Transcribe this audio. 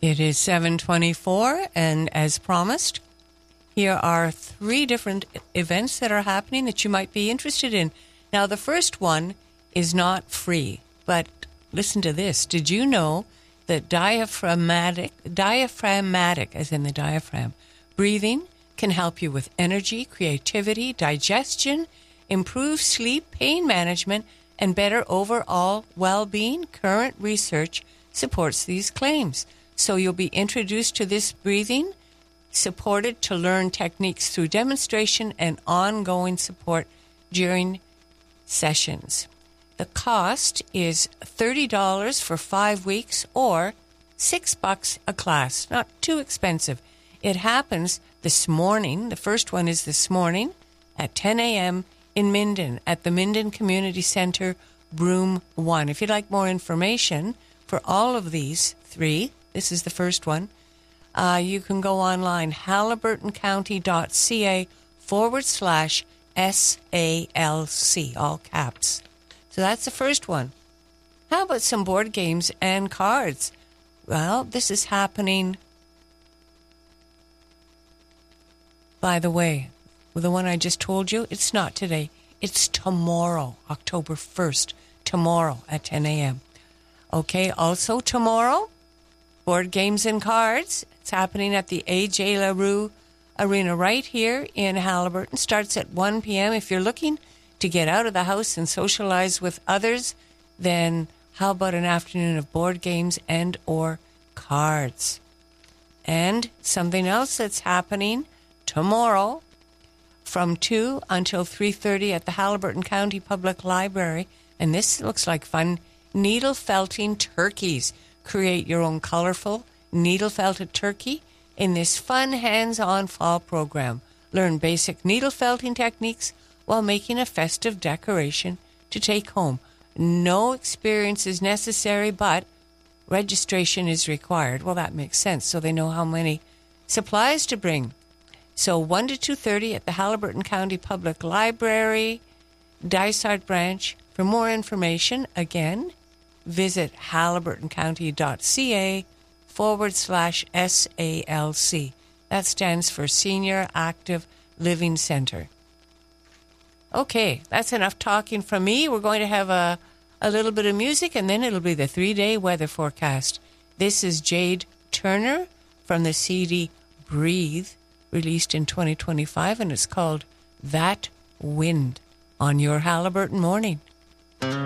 It is 7:24, and as promised, here are 3 different events that are happening that you might be interested in. Now, the first one is not free, but listen to this. Did you know that diaphragmatic, as in the diaphragm, breathing can help you with energy, creativity, digestion, improve sleep, pain management, and better overall well-being? Current research supports these claims. So you'll be introduced to this breathing, supported to learn techniques through demonstration and ongoing support during sessions. The cost is $30 for 5 weeks or $6 a class. Not too expensive. It happens this morning. The first one is this morning at 10 a.m. in Minden at the Minden Community Center, Room 1. If you'd like more information for all of these 3, this is the first one, you can go online, haliburtoncounty.ca/SALC, all caps. So that's the first one. How about some board games and cards? Well, this is happening, by the way, the one I just told you, it's not today. It's tomorrow, October 1st, tomorrow at 10 a.m. Okay, also tomorrow, board games and cards. It's happening at the A.J. LaRue Arena right here in Haliburton. Starts at 1 p.m. If you're looking to get out of the house and socialize with others, then how about an afternoon of board games and or cards? And something else that's happening tomorrow from 2 until 3:30 at the Haliburton County Public Library. And this looks like fun. Needle felting turkeys. Create your own colorful needle felted turkey in this fun hands-on fall program. Learn basic needle felting techniques while making a festive decoration to take home. No experience is necessary, but registration is required. Well, that makes sense, so they know how many supplies to bring. So 1 to 2:30 at the Haliburton County Public Library, Dysart Branch. For more information, again, visit haliburtoncounty.ca/SALC. That stands for Senior Active Living Center. Okay, that's enough talking from me. We're going to have a little bit of music, and then it'll be the 3-day weather forecast. This is Jade Turner from the CD Breathe, released in 2025, and it's called That Wind on your Haliburton Morning.